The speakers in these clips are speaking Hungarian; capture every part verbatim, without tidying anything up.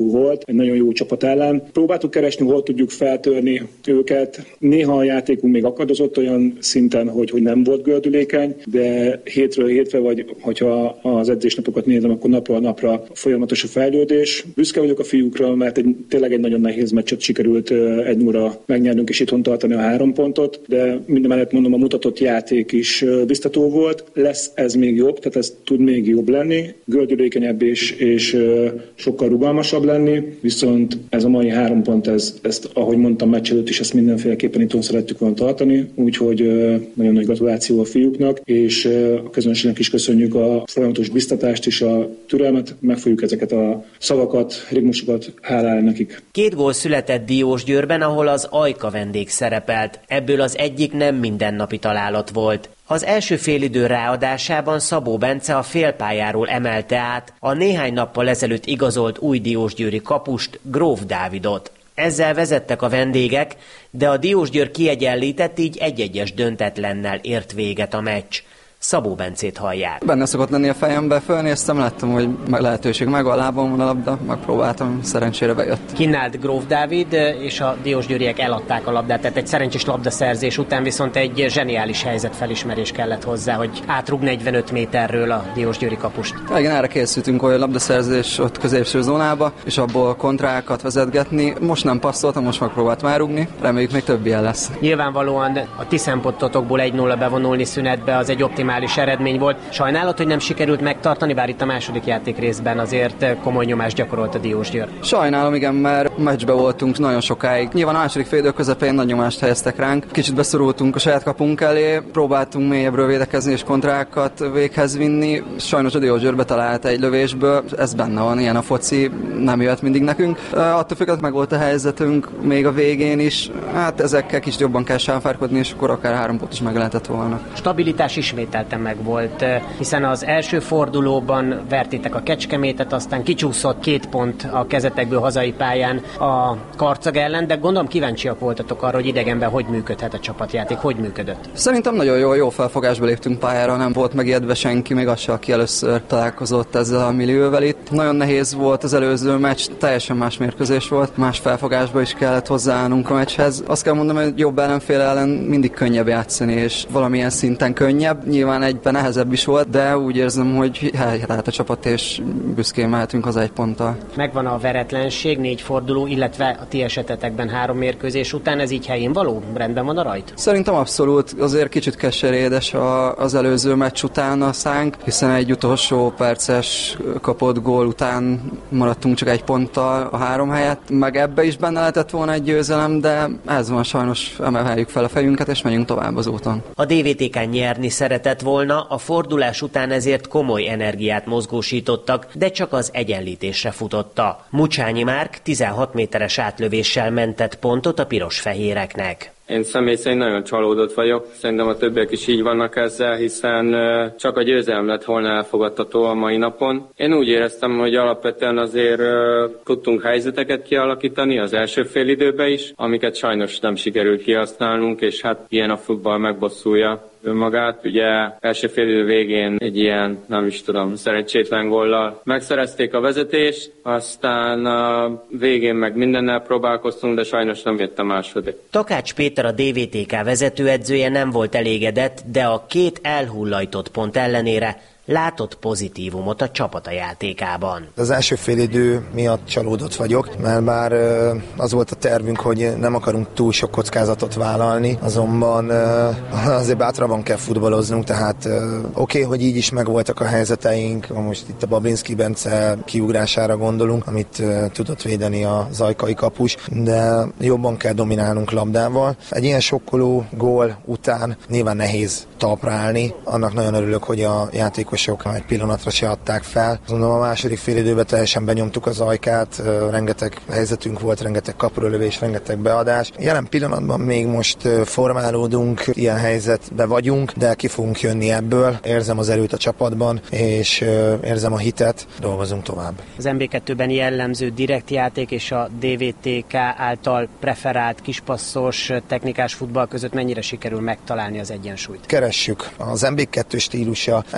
volt, egy nagyon jó csapat ellen. Próbáltuk keresni, hol tudjuk feltörni őket. Néha a játékunk még akadozott olyan szinten, hogy, hogy nem volt gördülékeny, de hétről hétre, vagy hogyha az edzésnapokat nézem, akkor napról napra folyamatos a fejlődés. Büszke vagyok a fiúkra, mert egy, tényleg egy nagyon nehéz meccset sikerült egy nulla megnyernünk és itthon tartani a három pontot, de mindemellett mondom, a mutatott játék is biztató volt. Lesz ez még jobb, tehát ez tud még jobb lenni, gördülékenyebb és, és sokkal rugalmasabb lenni, viszont ez a mai három pont, ez, ezt, ahogy mondtam, meccs előtt is, ezt mindenféleképpen itthon szerettük volna tartani, úgyhogy nagyon nagy gratuláció a fiúknak, és a közönségnek is köszönjük a folyamatos biztatást és a türelmet, meg fogjuk ezeket a szavakat, ritmusokat hálálni nekik. Két gól született Diósgyőrben, ahol az Ajka vendég szerepelt. Ebből az egyik nem mindennapi találat volt. Az első félidő ráadásában Szabó Bence a félpályáról emelte át a néhány nappal ezelőtt igazolt új diósgyőri kapust, Gróf Dávidot. Ezzel vezettek a vendégek, de a Diósgyőr kiegyenlített, így egy-egyes döntetlennel ért véget a meccs. Szabó Bencét hallják. Benne szokott lenni a fejembe, fölnéztem, láttam, hogy lehetőség meg a lábam van a labda, megpróbáltam, szerencsére bejött. Kinált Gróf Dávid, és a diósgyőriek eladták a labdát, tehát egy szerencsés labdaszerzés után viszont egy zseniális helyzetfelismerés kellett hozzá, hogy átrúg negyvenöt méterről a diósgyőri kapust. Igen, erre készültünk, hogy a labdaszerzés ott középső zónába, és abból kontrákat vezetgetni. Most nem passzoltam, most megpróbáltam árugni, reméljük még több ilyen lesz. Nyilvánvalóan a ti szempontotokból egy nulla bevonulni szünetbe az egy optimális eredmény volt. Sajnálat, hogy nem sikerült megtartani, bár itt a második játék részben azért komoly nyomást gyakorolt a Diósgyőr. Sajnálom, igen, mert meccsbe voltunk nagyon sokáig. Nyilván a második félidő közepén nagy nyomást helyeztek ránk. Kicsit beszorultunk a saját kapunk elé, próbáltunk mélyebbről védekezni és kontrákat véghez vinni. Sajnos a Diósgyőr betalált egy lövésből, ez benne van, ilyen a foci, nem jött mindig nekünk. Attól függetlenül meg volt a helyzetünk még a végén is. Hát ezekkel kicsit jobban kell sáfárkodni, és akkor akár három pont is meg lehetett volna. Stabilitás ismételten meg volt, hiszen az első fordulóban vertétek a Kecskemétet, aztán kicsúszott két pont a kezetekből hazai pályán a Karcag ellen, de gondolom kíváncsiak voltatok arra, hogy idegenben hogy működhet a csapatjáték, hogy működött. Szerintem nagyon jó, jó felfogásba léptünk pályára, nem volt megijedve senki, még az se, aki először találkozott ezzel a millióvel itt. Nagyon nehéz volt az előző meccs, teljesen más mérkőzés volt, más felfogásba is kellett hozzáállnunk a meccshez. Azt kell mondanom, hogy jobb ellenfél ellen mindig könnyebb játszani, és valamilyen szinten könnyebb. Nyilván egyben nehezebb is volt, de úgy érzem, hogy hát a csapat, és büszkén mehetünk haza egy ponttal. Megvan a veretlenség, négy forduló, illetve a ti esetetekben három mérkőzés után, ez így helyén való? Rendben van a rajt? Szerintem abszolút, azért kicsit keserédes az előző meccs után a szánk, hiszen egy utolsó perces kapott gól után maradtunk csak egy ponttal a három helyett, meg ebbe is benne lehetett volna egy győzelem, de ez van, sajnos emeljük fel a fejünket, és megyünk tovább az úton. A dé vé té ká nyerni szeretett volna, a fordulás után ezért komoly energiát mozgósítottak, de csak az egyenlítésre futotta. Mucsányi Márk tizenhat méteres átlövéssel mentett pontot a piros-fehéreknek. Én személy szerint nagyon csalódott vagyok. Szerintem a többiek is így vannak ezzel, hiszen csak a győzelem lett volna elfogadható a mai napon. Én úgy éreztem, hogy alapvetően azért tudtunk helyzeteket kialakítani az első fél időben is, amiket sajnos nem sikerült kihasználnunk, és hát ilyen a futball megbosszulja önmagát. Ugye első fél idő végén egy ilyen, nem is tudom, szerencsétlen góllal megszerezték a vezetést, aztán a végén meg mindennel próbálkoztunk, de sajnos nem jött a második. Takács Péter, a dé vé té ká vezetőedzője nem volt elégedett, de a két elhullajtott pont ellenére látott pozitívumot a csapata játékában. Az első félidő miatt csalódott vagyok, mert bár az volt a tervünk, hogy nem akarunk túl sok kockázatot vállalni, azonban azért bátrabban kell futballoznunk, tehát oké, okay, hogy így is megvoltak a helyzeteink, most itt a Babinski Bence kiugrására gondolunk, amit tudott védeni a zajkai kapus, de jobban kell dominálnunk labdával. Egy ilyen sokkoló gól után nyilván nehéz talpra állni, annak nagyon örülök, hogy a játékos sok egy pillanatra se adták fel. Mondom, a második fél időben teljesen benyomtuk az ajkát, rengeteg helyzetünk volt, rengeteg kapurölövés, rengeteg beadás. Jelen pillanatban még most formálódunk, ilyen helyzetben vagyunk, de ki fogunk jönni ebből. Érzem az erőt a csapatban, és érzem a hitet, dolgozunk tovább. Az em bé kettőben jellemző direkt játék és a dé vé té ká által preferált kispasszos technikás futball között mennyire sikerül megtalálni az egyensúlyt? Keressük. Az em bé kettő stílusa elég egyedi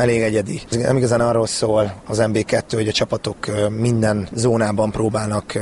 egyedi. Nem igazán arról szól az en bé kettő, hogy a csapatok minden zónában próbálnak